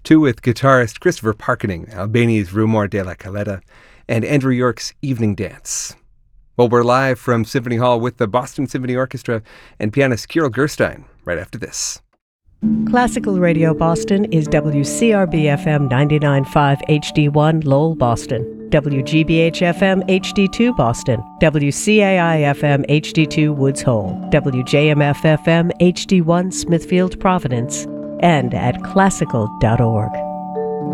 two with guitarist Christopher Parkening, Albani's Rumor de la Caleta, and Andrew York's Evening Dance. Well, we're live from Symphony Hall with the Boston Symphony Orchestra and pianist Kirill Gerstein right after this. Classical Radio Boston is WCRB-FM 99.5 HD1 Lowell, Boston, WGBH-FM HD2 Boston, WCAI-FM HD2 Woods Hole, WJMF-FM HD1 Smithfield, Providence, and at classical.org.